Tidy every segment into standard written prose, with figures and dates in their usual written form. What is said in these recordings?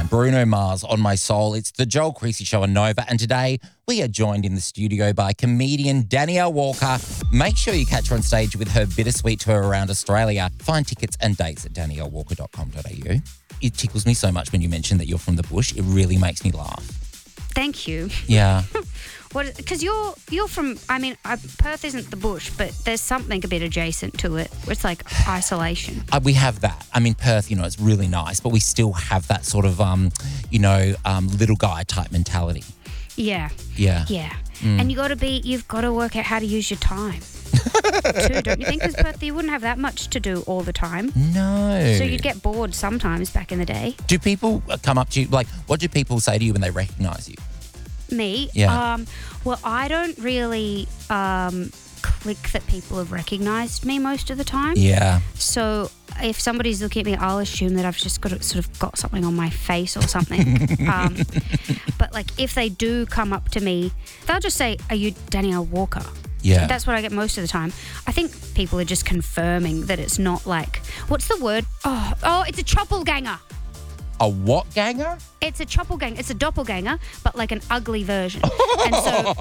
Bruno Mars, On My Soul. It's the Joel Creasy Show on Nova, and today we are joined in the studio by comedian Danielle Walker. Make sure you catch her on stage with her bittersweet tour around Australia. Find tickets and dates at daniellewalker.com.au. It tickles me so much when you mention that you're from the bush. It really makes me laugh. Thank you. Yeah. Because you're from, Perth isn't the bush, but there's something a bit adjacent to it. It's like isolation. We have that. Perth, it's really nice, but we still have that sort of, little guy type mentality. Yeah. Yeah. Yeah. And you've got to work out how to use your time. Too, don't you think? Because Perth, you wouldn't have that much to do all the time. No. So you'd get bored sometimes back in the day. Do people come up to you, what do people say to you when they recognise you? Me? Yeah. Well, I don't really click that people have recognised me most of the time. Yeah. So if somebody's looking at me, I'll assume that I've just got something on my face or something. But if they do come up to me, they'll just say, "Are you Danielle Walker?" Yeah. That's what I get most of the time. I think people are just confirming that it's not what's the word? Oh, it's a choppelganger. A what ganger? It's a choppelganger. It's a doppelganger, but an ugly version. And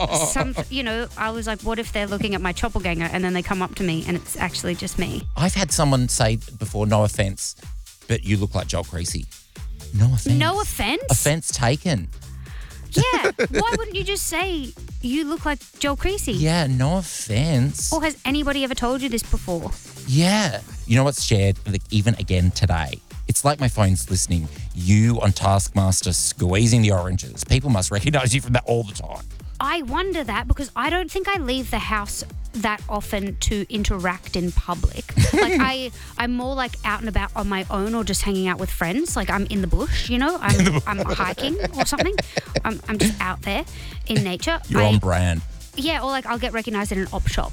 so I was like, what if they're looking at my choppelganger and then they come up to me and it's actually just me? I've had someone say before, no offence, but you look like Joel Creasy. No offence. No offence? Offence taken. Yeah. Why wouldn't you just say you look like Joel Creasy? Yeah, no offence. Or has anybody ever told you this before? Yeah. You know what's shared even again today? It's like my phone's listening. You on Taskmaster squeezing the oranges. People must recognise you from that all the time. I wonder that because I don't think I leave the house that often to interact in public. I'm more out and about on my own or just hanging out with friends. I'm in the bush, I'm hiking or something. I'm just out there in nature. You're on brand. Yeah, or I'll get recognised in an op shop.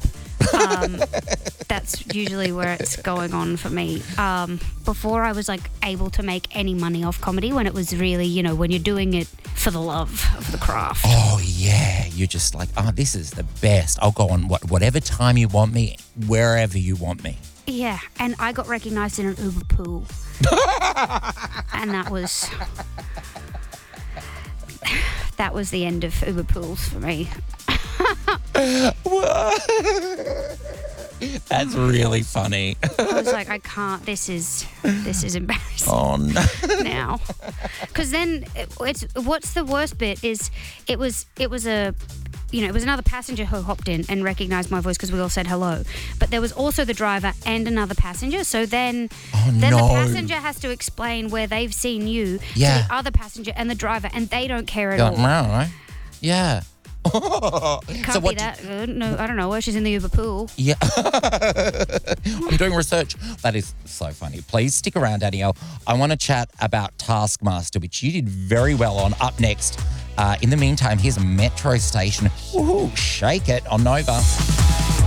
That's usually where it's going on for me. Before I was able to make any money off comedy when it was really, when you're doing it for the love of the craft. Oh yeah, you're just this is the best. I'll go on whatever time you want me, wherever you want me. Yeah, and I got recognised in an Uber pool. And that was the end of Uber pools for me. That's really funny. I was like, I can't. This is embarrassing. Oh no! Now, because then what's the worst bit is it was another passenger who hopped in and recognised my voice because we all said hello, but there was also the driver and another passenger. So then the passenger has to explain where they've seen you to the other passenger and the driver, and they don't care at all. Right? Yeah. Can't be that good. No, I don't know. She's in the Uber pool. Yeah. I'm doing research. That is so funny. Please stick around, Danielle. I want to chat about Taskmaster, which you did very well on. Up next. In the meantime, here's Metro Station. Woohoo, shake it on Nova.